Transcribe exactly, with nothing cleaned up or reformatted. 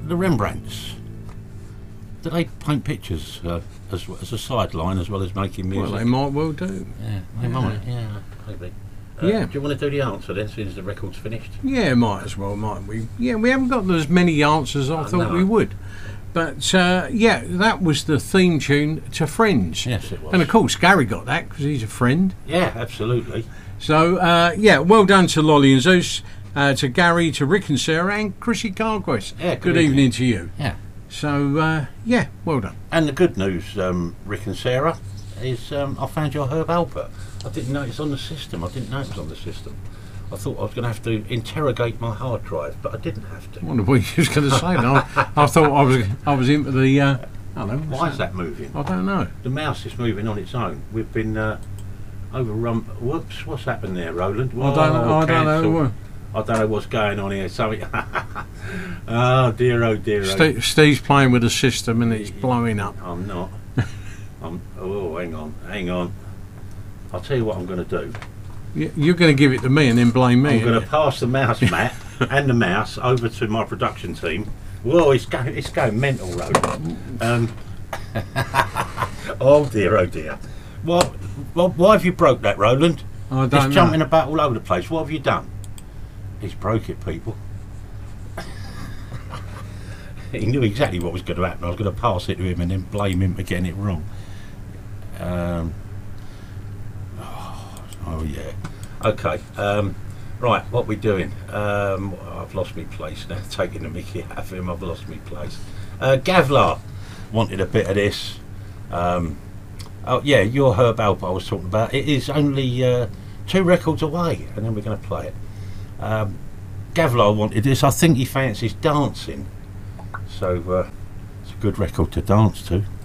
the Rembrandts, do they paint pictures uh, as, as a sideline as well as making music? Well, they might well do. Yeah, they Yeah. might, yeah, maybe. Uh, Yeah. Do you want to do the answer then, since the record's finished? Yeah, might as well, mightn't we? Yeah, we haven't got as many answers as I Oh, thought no. we would. But, uh, yeah, that was the theme tune to Friends. Yes, it was. And, of course, Gary got that because he's a friend. Yeah, absolutely. So, uh, yeah, well done to Lolly and Zeus, uh, to Gary, to Rick and Sarah, and Chrissy Carquest. Yeah, good good evening. evening to you. Yeah. So, uh, yeah, well done. And the good news, um, Rick and Sarah, is um, I found your Herb Alpert. I didn't know it's on the system. I didn't know it was on the system. I thought I was going to have to interrogate my hard drive, but I didn't have to. I wonder what you was going to say. No, I, I thought I was I was into the. Uh, I don't know. what's Why is that moving? I don't know. The mouse is moving on its own. We've been uh, overrun. Whoops! What's happened there, Roland? I don't know. Whoa, I don't cancel. know. I don't know what's going on here. Something. Oh dear! Oh dear! oh. Steve, Steve's playing with the system and it's blowing up. I'm not. I'm. Oh, hang on, hang on. I'll tell you what I'm going to do. You- You're going to give it to me and then blame me. I'm going aren't to pass the mouse mat and the mouse over to my production team. Whoa, it's going, it's going mental, Roland. Um, oh dear, oh dear. What, what? Why have you broke that, Roland? you? I It's don't jumping know. about all over the place. What have you done? He's broke it, people. He knew exactly what was going to happen. I was going to pass it to him and then blame him for getting it wrong. Um, oh, oh yeah. Okay. Um, right. What we doing? Um, I've lost my place now. Taking the mickey out of him. I've lost my place. Uh, Gavlar wanted a bit of this. Um, oh yeah, your Herb Alpert I was talking about. It is only uh, two records away, and then we're going to play it. Um, Gavlar wanted this. I think he fancies dancing, so uh, it's a good record to dance to.